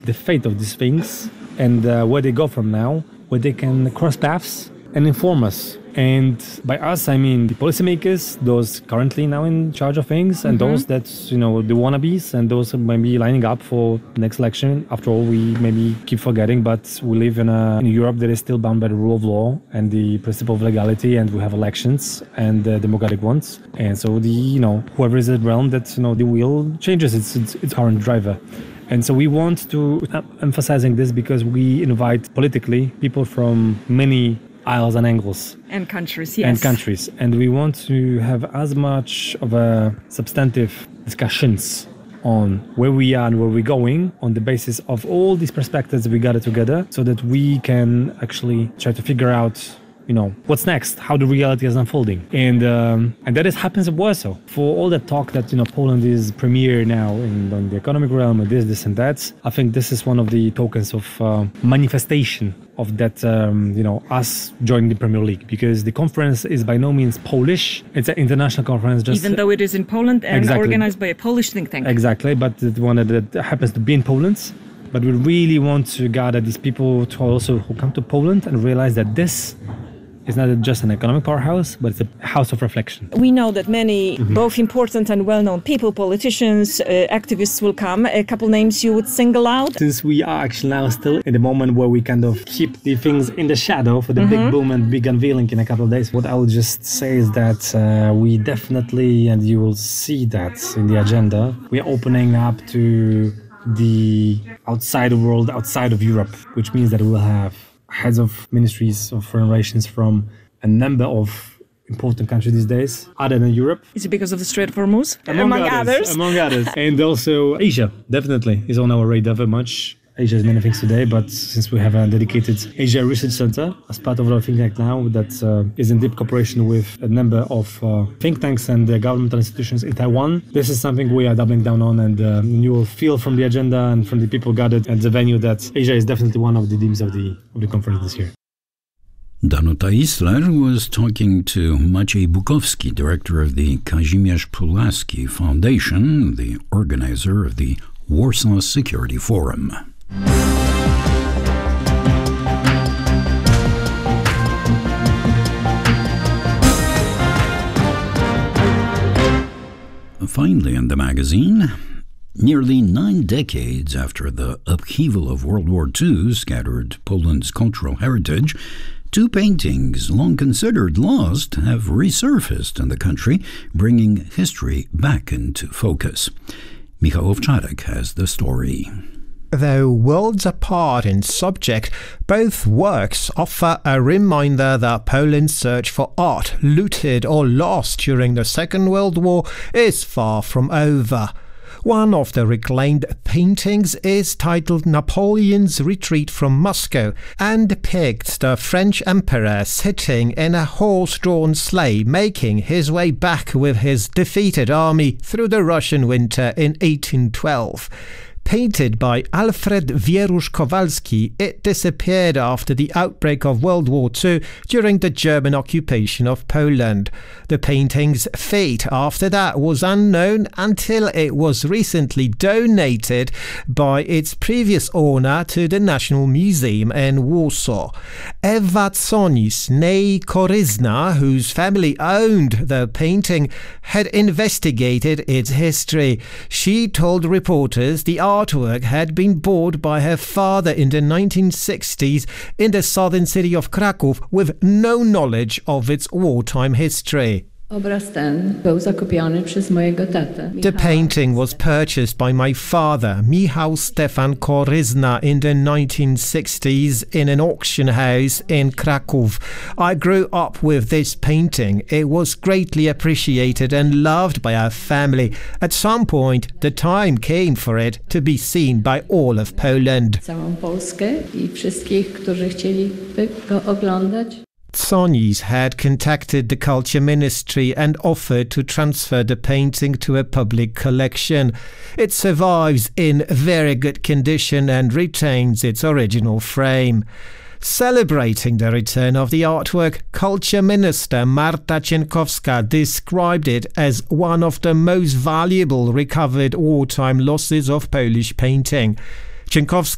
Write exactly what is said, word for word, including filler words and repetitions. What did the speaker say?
the fate of these things and uh, where they go from now, where they can cross paths and inform us. And by us, I mean the policymakers, those currently now in charge of things, and mm-hmm. those that, you know, the wannabes, and those who may be lining up for the next election. After all, we maybe keep forgetting, but we live in a in Europe that is still bound by the rule of law and the principle of legality, and we have elections and uh, democratic ones. And so the, you know, whoever is at realm that, you know, the wheel changes its, its, its current driver. And so we want to uh, emphasizing this because we invite politically people from many aisles and angles. And countries, yes. And countries. And we want to have as much of a substantive discussions on where we are and where we're going on the basis of all these perspectives we gather together so that we can actually try to figure out, you know, what's next, how the reality is unfolding. And um, and that is happens in Warsaw. For all that talk that, you know, Poland is premier now in, in the economic realm and this, this and that, I think this is one of the tokens of uh, manifestation of that, um, you know, us joining the Premier League, because the conference is by no means Polish. It's an international conference. Just Even though it is in Poland and exactly. organized by a Polish think tank. Exactly, but the one that happens to be in Poland. But we really want to gather these people to also who come to Poland and realize that this is not just an economic powerhouse, but it's a house of reflection. We know that many mm-hmm. both important and well-known people, politicians, uh, activists will come. A couple names you would single out? Since we are actually now still in the moment where we kind of keep the things in the shadow for the mm-hmm. big boom and big unveiling in a couple of days, what I will just say is that uh, we definitely, and you will see that in the agenda, we are opening up to the outside world, outside of Europe, which means that we will have heads of ministries of foreign relations from a number of important countries these days, other than Europe. Is it because of the Strait of Hormuz? Among, among others, others? Among others. And also Asia, definitely, is on our radar very much. Asia is many things today, but since we have a dedicated Asia Research Center as part of our think tank now that uh, is in deep cooperation with a number of uh, think tanks and uh, governmental institutions in Taiwan, this is something we are doubling down on, and uh, you will feel from the agenda and from the people gathered at the venue that Asia is definitely one of the themes of the, of the conference this year. Danuta Isler was talking to Maciej Bukowski, director of the Kazimierz Pulaski Foundation, the organizer of the Warsaw Security Forum. Finally in the magazine, nearly nine decades after the upheaval of World War Two scattered Poland's cultural heritage, two paintings long considered lost have resurfaced in the country, bringing history back into focus. Michał Owczarek has the story. Though worlds apart in subject, both works offer a reminder that Poland's search for art looted or lost during the Second World War is far from over. One of the reclaimed paintings is titled Napoleon's Retreat from Moscow and depicts the French emperor sitting in a horse-drawn sleigh making his way back with his defeated army through the Russian winter in eighteen twelve. Painted by Alfred Wierusz-Kowalski, it disappeared after the outbreak of World War Two during the German occupation of Poland. The painting's fate after that was unknown until it was recently donated by its previous owner to the National Museum in Warsaw. Ewa Tsonis, née Koryzna, whose family owned the painting, had investigated its history. She told reporters the artwork had been bought by her father in the nineteen sixties in the southern city of Kraków with no knowledge of its wartime history. The painting was purchased by my father, Michał Stefan Koryzna, in the nineteen sixties in an auction house in Kraków. I grew up with this painting. It was greatly appreciated and loved by our family. At some point, the time came for it to be seen by all of Poland. Tsonis had contacted the Culture Ministry and offered to transfer the painting to a public collection. It survives in very good condition and retains its original frame. Celebrating the return of the artwork, Culture Minister Marta Cienkowska described it as one of the most valuable recovered wartime losses of Polish painting. Cienkowska